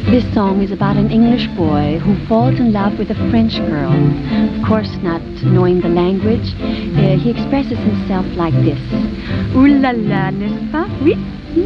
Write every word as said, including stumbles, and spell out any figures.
This song is about an English boy who falls in love with a French girl. Of course, not knowing the language, uh, he expresses himself like this. Ooh la la, n'est-ce pas? Oui.